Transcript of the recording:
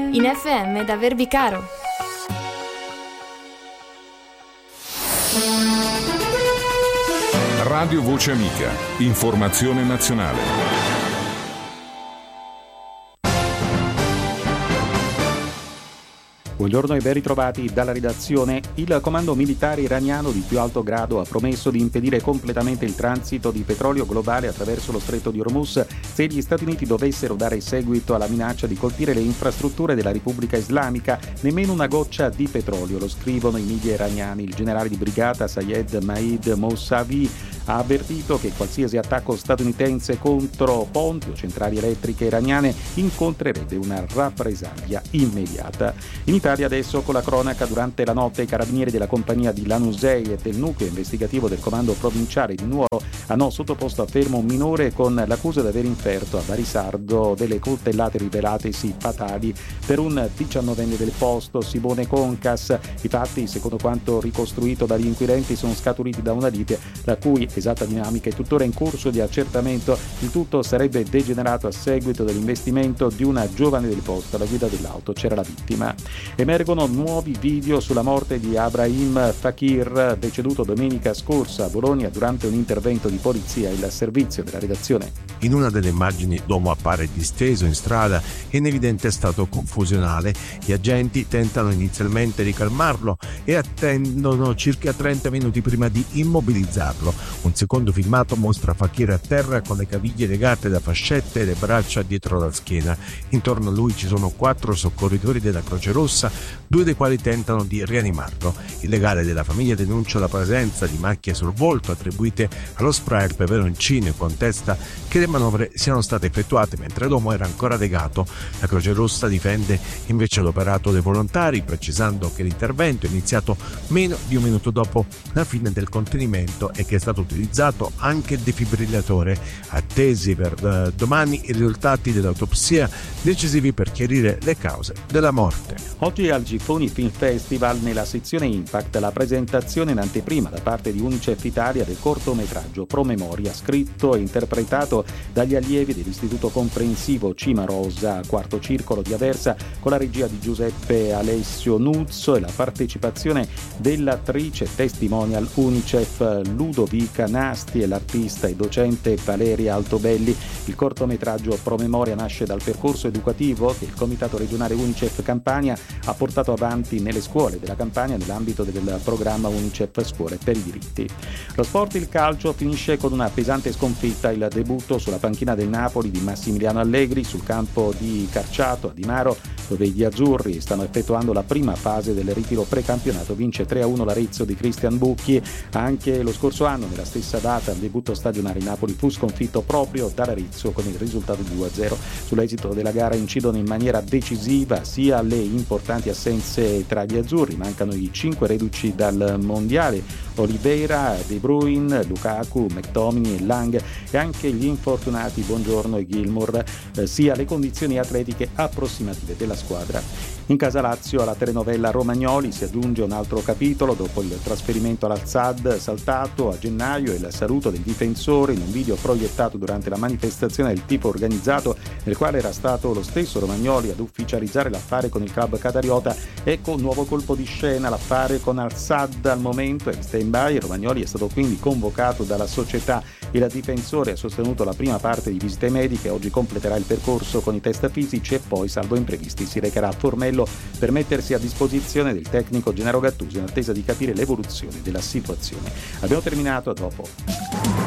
in FM da Verbicaro. Radio Voce Amica, informazione nazionale. Buongiorno e ben ritrovati dalla redazione. Il comando militare iraniano di più alto grado ha promesso di impedire completamente il transito di petrolio globale attraverso lo stretto di Hormuz se gli Stati Uniti dovessero dare seguito alla minaccia di colpire le infrastrutture della Repubblica Islamica. Nemmeno una goccia di petrolio, lo scrivono i media iraniani. Il generale di brigata Sayed Maid Mousavi ha avvertito che qualsiasi attacco statunitense contro ponti o centrali elettriche iraniane incontrerebbe una rappresaglia immediata. In Italia adesso con la cronaca: durante la notte i carabinieri della compagnia di Lanusei e del nucleo investigativo del comando provinciale di Nuoro hanno sottoposto a fermo un minore con l'accusa di aver inferto a Barisardo delle coltellate rivelatesi fatali per un 19enne del posto, Simone Concas. I fatti, secondo quanto ricostruito dagli inquirenti, sono scaturiti da una lite la cui esatta dinamica è tuttora in corso di accertamento. Il tutto sarebbe degenerato a seguito dell'investimento di una giovane del posto. Alla guida dell'auto c'era la vittima. Emergono nuovi video sulla morte di Abraham Fakir, deceduto domenica scorsa a Bologna durante un intervento di polizia. Il servizio della redazione. In una delle immagini l'uomo appare disteso in strada e in evidente stato confusionale. Gli agenti tentano inizialmente di calmarlo e attendono circa 30 minuti prima di immobilizzarlo. Un secondo filmato mostra Fakir a terra con le caviglie legate da fascette e le braccia dietro la schiena. Intorno a lui ci sono 4 soccorritori della Croce Rossa, 2 dei quali tentano di rianimarlo. Il legale della famiglia denuncia la presenza di macchie sul volto attribuite allo spray al peperoncino e contesta che le manovre siano state effettuate mentre l'uomo era ancora legato. La Croce Rossa difende invece l'operato dei volontari, precisando che l'intervento è iniziato meno di un minuto dopo la fine del contenimento e che è stato utilizzato anche il defibrillatore. Attesi per domani i risultati dell'autopsia, decisivi per chiarire le cause della morte. Oggi al Gifoni Film Festival, nella sezione Impact, la presentazione in anteprima da parte di Unicef Italia del cortometraggio Promemoria, scritto e interpretato dagli allievi dell'Istituto Comprensivo Cimarosa, quarto circolo di Aversa, con la regia di Giuseppe Alessio Nuzzo e la partecipazione dell'attrice testimonial Unicef Ludovica Nasti e l'artista e docente Valeria Altobelli. Il cortometraggio Promemoria nasce dal percorso educativo che il Comitato regionale Unicef Campania ha portato avanti nelle scuole della Campania nell'ambito del programma Unicef Scuole per i diritti. Lo sport, il calcio, finisce con una pesante sconfitta. Il debutto sulla panchina del Napoli di Massimiliano Allegri sul campo di Carciato a Dimaro, dove gli azzurri stanno effettuando la prima fase del ritiro precampionato. Vince 3-1 l'Arezzo di Cristian Bucchi. Anche lo scorso anno, nella stessa data, il debutto stagionale, Napoli fu sconfitto proprio dall'Arezzo con il risultato di 2-0. Sull'esito della gara incidono in maniera decisiva sia le importanti assenze tra gli azzurri. Mancano i 5 reduci dal mondiale: Oliveira, De Bruyne, Lukaku, McTominay e Lang, e anche gli infortunati Buongiorno e Gilmour, sia le condizioni atletiche approssimative della squadra. In casa Lazio, alla telenovela Romagnoli si aggiunge un altro capitolo dopo il trasferimento all'Al-Sadd saltato a gennaio e il saluto del difensore in un video proiettato durante la manifestazione del tifo organizzato, nel quale era stato lo stesso Romagnoli ad ufficializzare l'affare con il club qatariota. Ecco un nuovo colpo di scena: l'affare con Al-Sadd al momento è in stand-by. Romagnoli è stato quindi convocato dalla società. Il difensore ha sostenuto la prima parte di visite mediche, oggi completerà il percorso con i test fisici e poi, salvo imprevisti, si recherà a Formello per mettersi a disposizione del tecnico Gennaro Gattuso in attesa di capire l'evoluzione della situazione. Abbiamo terminato, a dopo.